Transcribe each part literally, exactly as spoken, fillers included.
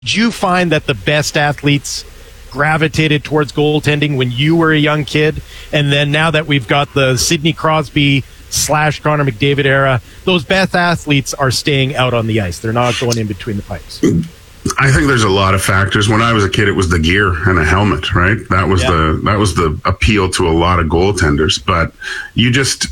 Did you find that the best athletes gravitated towards goaltending when you were a young kid? And then now that we've got the Sidney Crosby slash Connor McDavid era, those best athletes are staying out on the ice. They're not going in between the pipes. I think there's a lot of factors. When I was a kid, it was the gear and a helmet, right? That was yeah. the that was the appeal to a lot of goaltenders. But you just,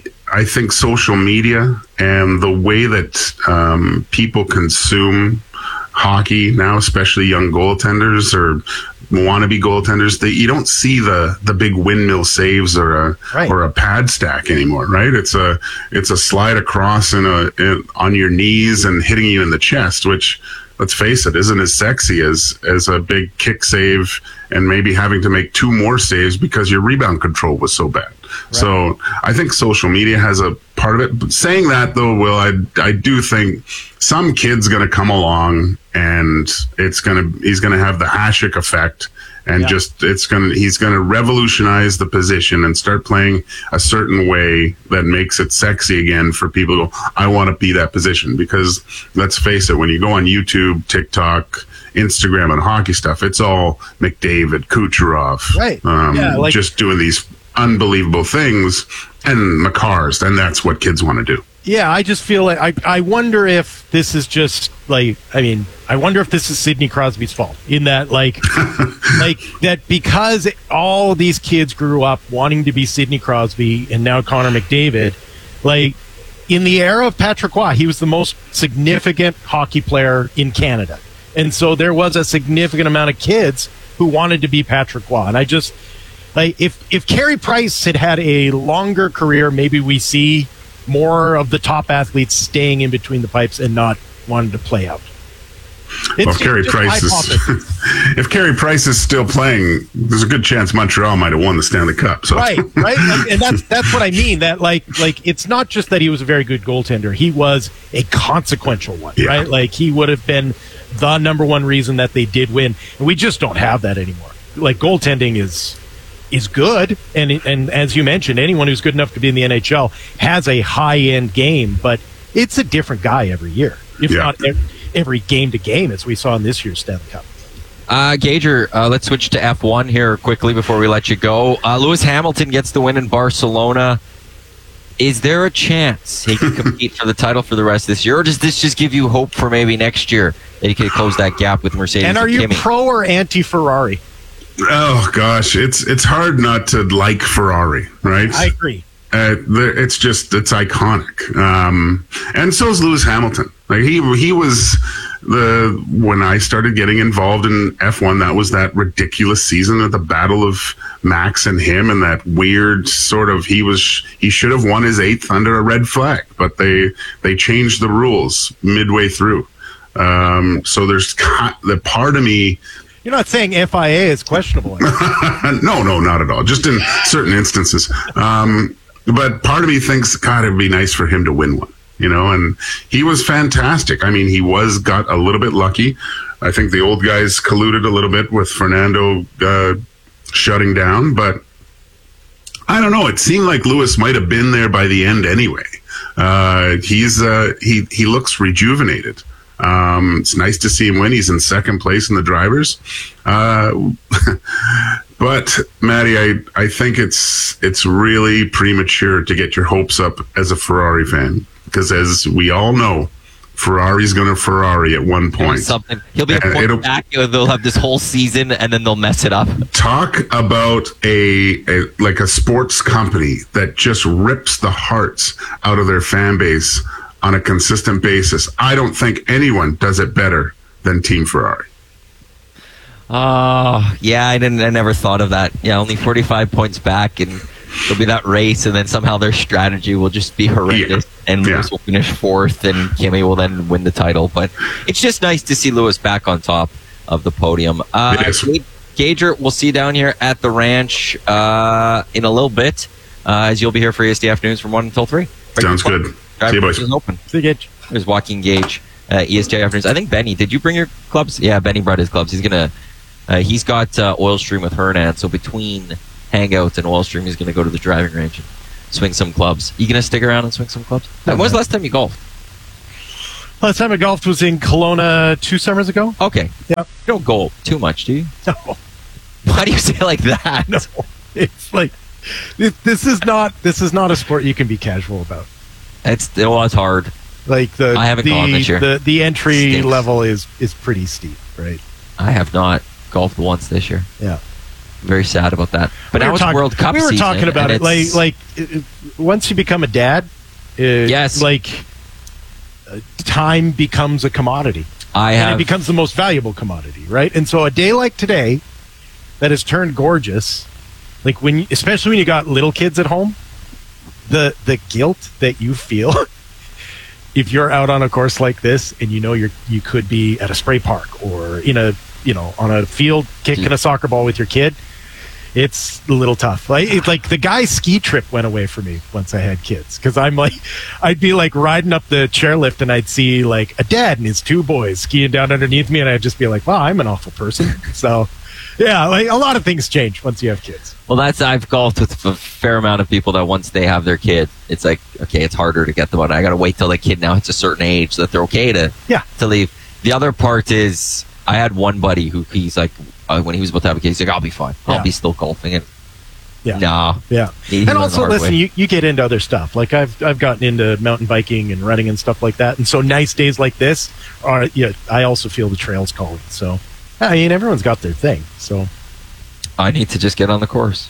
I think social media and the way that um, people consume hockey now, especially young goaltenders or wannabe goaltenders, that you don't see the the big windmill saves or a right. or a pad stack anymore, right? It's a it's a slide across in a in, on your knees and hitting you in the chest, which, let's face it, isn't as sexy as as a big kick save and maybe having to make two more saves because your rebound control was so bad. Right. So I think social media has a part of it. But saying that, though, Will, I I do think some kid's going to come along and it's going to he's going to have the Hasek effect. And yeah. just it's gonna he's gonna revolutionize the position and start playing a certain way that makes it sexy again for people to go, I want to be that position. Because let's face it, when you go on YouTube, TikTok, Instagram, and hockey stuff, it's all McDavid, Kucherov, right? Um, yeah, like- just doing these unbelievable things, and Makars, and that's what kids want to do. Yeah, I just feel like I, I wonder if this is just like, I mean, I wonder if this is Sidney Crosby's fault in that, like, like that because all these kids grew up wanting to be Sidney Crosby and now Connor McDavid, like in the era of Patrick Roy, he was the most significant hockey player in Canada. And so there was a significant amount of kids who wanted to be Patrick Roy. And I just, like, if, if Carey Price had had a longer career, maybe we see more of the top athletes staying in between the pipes and not wanting to play out. Well, if Carey Price is if Carey Price is still playing, there's a good chance Montreal might have won the Stanley Cup. So. Right, right, and, and that's that's what I mean. That like like it's not just that he was a very good goaltender; he was a consequential one, yeah. right? Like he would have been the number one reason that they did win, and we just don't have that anymore. Like goaltending is. is good, and and as you mentioned, anyone who's good enough to be in the N H L has a high-end game, but it's a different guy every year, if yeah. not every, every game to game, as we saw in this year's Stanley Cup. Uh, Gager, uh, let's switch to F one here quickly before we let you go. Uh, Lewis Hamilton gets the win in Barcelona. Is there a chance he can compete for the title for the rest of this year, or does this just give you hope for maybe next year that he could close that gap with Mercedes and are and you Kimi? Pro or anti-Ferrari? Oh gosh, it's it's hard not to like Ferrari, right? I agree. Uh, it's just it's iconic, um, and so is Lewis Hamilton. Like he he was the when I started getting involved in F one, that was that ridiculous season of the battle of Max and him, and that weird sort of he was he should have won his eighth under a red flag, but they they changed the rules midway through. Um, so there's the part of me. You're not saying F I A is questionable. no, no, not at all. Just in certain instances. Um, but part of me thinks, God, it'd be nice for him to win one, you know, and he was fantastic. I mean, he was got a little bit lucky. I think the old guys colluded a little bit with Fernando uh, shutting down, but I don't know. It seemed like Lewis might have been there by the end anyway. Uh, he's uh, he he looks rejuvenated. Um, it's nice to see him win. He's in second place in the drivers. Uh, but Matty, I, I think it's, it's really premature to get your hopes up as a Ferrari fan, because as we all know, Ferrari's going to Ferrari at one point. Something. He'll be a point back. They'll have this whole season and then they'll mess it up. Talk about a, a like a sports company that just rips the hearts out of their fan base on a consistent basis. I don't think anyone does it better than Team Ferrari. Oh, uh, yeah, I didn't. I never thought of that. Yeah, only forty-five points back, and there'll be that race, and then somehow their strategy will just be horrendous, yeah. and Lewis yeah. will finish fourth, and Kimi will then win the title. But it's just nice to see Lewis back on top of the podium. Uh, Gager, we'll see you down here at the ranch uh, in a little bit, uh, as you'll be here for E S D Afternoons from one until three. Sounds good. See you, boys. Open. See you, Gage. There's Joaquin Gage, uh, E S D Afternoons. I think Benny, did you bring your clubs? Yeah, Benny brought his clubs. He's gonna, uh, he's got uh, Oil Stream with Hernan. So between Hangouts and Oil Stream, he's gonna go to the driving range and swing some clubs. You gonna stick around and swing some clubs? When was the last time you golfed? Last time I golfed was in Kelowna two summers ago. Okay. Yeah. You don't go too much, do you? No, Why do you say it like that? no. It's like this, this is not this is not a sport you can be casual about. It's it was hard. Like the I haven't the, gone this year. the the entry Stinks. level is is pretty steep, right? I have not golfed once this year. Yeah. Very sad about that. But We now were it's talk- World Cup We were season, talking about and it, like it's- like it, it- once you become a dad, uh, Yes. like uh, time becomes a commodity, I and have it becomes the most valuable commodity, right? And so a day like today, that has turned gorgeous, like when, you, especially when you got little kids at home, the the guilt that you feel if you're out on a course like this and you know you're you could be at a spray park or in a you know on a field kicking a soccer ball with your kid. It's a little tough. Like it's like the guy's ski trip went away for me once I had kids, because I'm like, I'd be like riding up the chairlift and I'd see like a dad and his two boys skiing down underneath me, and I'd just be like, wow, I'm an awful person. So, yeah, like a lot of things change once you have kids. Well, that's I've golfed with a fair amount of people that once they have their kid, it's like, okay, it's harder to get them out. I got to wait till the kid now hits a certain age so that they're okay to Yeah. to leave. The other part is I had one buddy who he's like, uh, when he was about to have a kid, he's like, I'll be fine. I'll Yeah. be still golfing. And Yeah. nah. Yeah, He- he and learned the also hard listen, way. you, you get into other stuff. Like I've I've gotten into mountain biking and running and stuff like that, and so nice days like this are. Yeah, I also feel the trails calling. So, I mean, everyone's got their thing. So I need to just get on the course.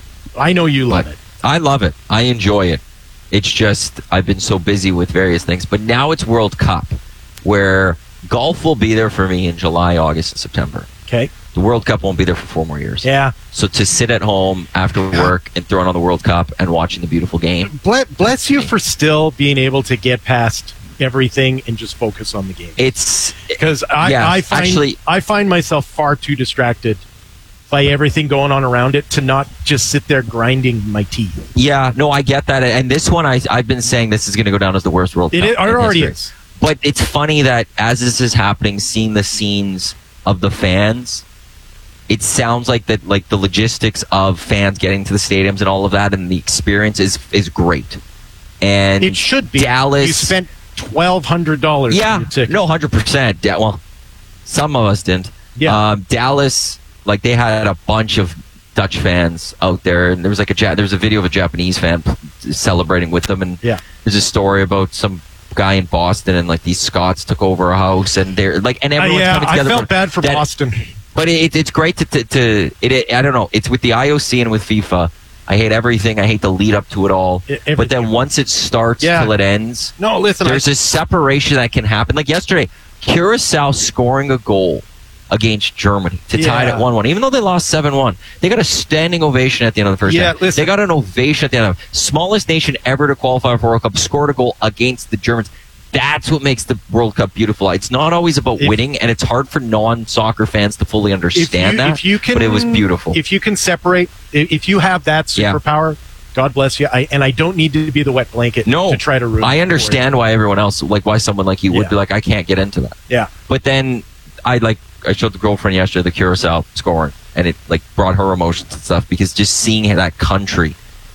I know you love But it. I love it. I enjoy it. It's just I've been so busy with various things. But now it's World Cup, where golf will be there for me in July, August, and September. Okay. The World Cup won't be there for four more years. Yeah. So to sit at home after work and throwing on the World Cup and watching the beautiful game, Bless, bless you for still being able to get past everything and just focus on the game. it's Because I, Yeah, I find actually- I find myself far too distracted by everything going on around it to not just sit there grinding my teeth. yeah. No, I get that. And this one, I I've been saying this is going to go down as the worst World It, Cup. it in already history. is. But it's funny that as this is happening, seeing the scenes of the fans, it sounds like that like the logistics of fans getting to the stadiums and all of that and the experience is is great. And It should be. Dallas. You spent twelve hundred dollars. yeah, for your ticket. no, hundred percent. Yeah, well, some of us didn't. Yeah. um, Dallas, like they had a bunch of Dutch fans out there, and there was like a ja- there was a video of a Japanese fan p- celebrating with them, and Yeah. there's a story about some guy in Boston, and like these Scots took over a house, and they're like, and Uh, everyone's yeah, coming I together. felt bad for that- Boston. But it, it's great to to, to it, it. I don't know. It's with the I O C and with FIFA. I hate everything. I hate the lead up to it all. E- But everything. then once it starts Yeah. till it ends, No, listen. there's I, a separation that can happen. Like yesterday, Curacao scoring a goal against Germany to tie it Yeah. at one one. Even though they lost seven one, they got a standing ovation at the end of the first Yeah, half. listen. They got an ovation at the end of it. Smallest nation ever to qualify for World Cup scored a goal against the Germans. That's what makes the World Cup beautiful. It's not always about If- winning, and it's hard for non-soccer fans to fully if understand you, that. if you can, but it was beautiful. If you can separate, i- if you have that Yeah. superpower, God bless you. I, and I don't need to be the wet blanket no, to try to ruin. I it understand why everyone else, like why someone like you would Yeah. be like, I can't get into that. for you. Yeah. But then I like I showed the girlfriend yesterday the Curacao scoring, and it like brought her emotions and stuff because just seeing that country,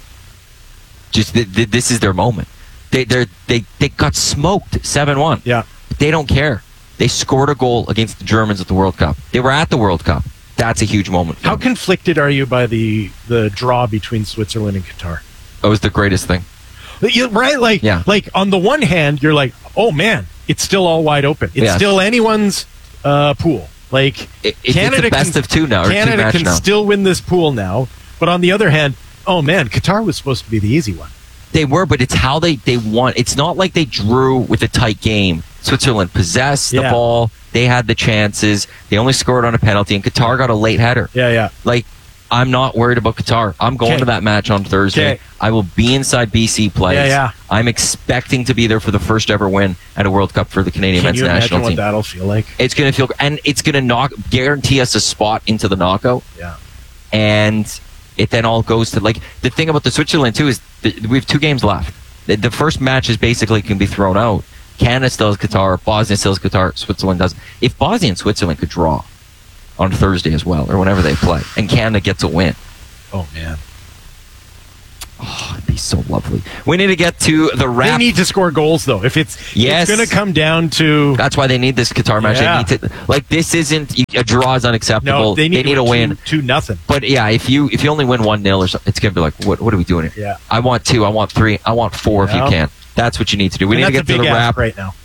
just th- th- this is their moment. They they they they got smoked seven one. Yeah. They don't care. They scored a goal against the Germans at the World Cup. They were at the World Cup. That's a huge moment. For How them. conflicted are you by the the draw between Switzerland and Qatar? That was the greatest thing. You- right? Like, Yeah. like on the one hand, you're like, oh man, it's still all wide open. It's Yes. still anyone's uh, pool. Like It, it's it's the best can, of two now. Or two Canada match can now. still win this pool now. But on the other hand, oh man, Qatar was supposed to be the easy one. They were, but it's how they, they won. It's not like they drew with a tight game. Switzerland possessed the Yeah. ball. They had the chances. They only scored on a penalty, and Qatar got a late header. Yeah, yeah. Like, I'm not worried about Qatar. I'm going Okay. to that match on Thursday. Okay. I will be inside B C Place. Yeah, yeah. I'm expecting to be there for the first ever win at a World Cup for the Canadian Can men's you imagine national what team. that'll feel like? It's going to feel, and it's going to knock, guarantee us a spot into the knockout. Yeah. And it then all goes to, like, the thing about the Switzerland too is th- we have two games left. The, the first match is basically can be thrown out. Canada still has Qatar, Bosnia still has Qatar, Switzerland does. If Bosnia and Switzerland could draw on Thursday as well, or whenever they play, and Canada gets a win, Oh man. oh, it'd be be so lovely. We need to get to the wrap. They need to score goals, though. If it's, Yes. it's going to come down to... That's why they need this Qatar match. Yeah. They need to, like, this isn't, a draw is unacceptable. No, they need, to, to win. Two, two nothing. But yeah, if you if you only win one nil or something, it's gonna be like, what what are we doing here? Yeah. I want two, I want three, I want four Yeah. if you can. That's what you need to do. We And need to that's get a to big the ask wrap. right now.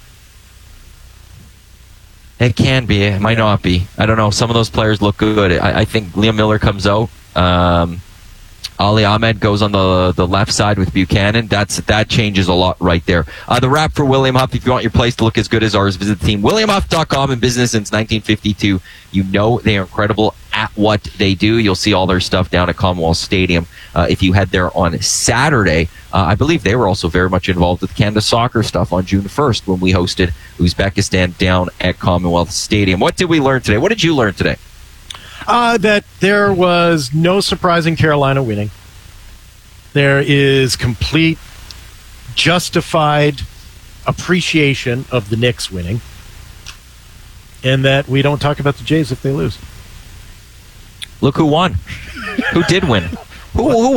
It can be. It might not be. I don't know. Some of those players look good. I, I think Liam Miller comes out. Um, Ali Ahmed goes on the the left side with Buchanan. That's that changes a lot right there. Uh, the wrap for William Huff. If you want your place to look as good as ours, visit the team william huff dot com. In business since nineteen fifty-two. You know they are incredible at what they do. You'll see all their stuff down at Commonwealth Stadium. Uh, if you head there on Saturday, uh, I believe they were also very much involved with Canada soccer stuff on June first when we hosted Uzbekistan down at Commonwealth Stadium. What did we learn today? What did you learn today? Uh, that there was no surprise in Carolina winning. There is complete, justified appreciation of the Knicks winning. And that we don't talk about the Jays if they lose. Look who won. Who did win? Who, who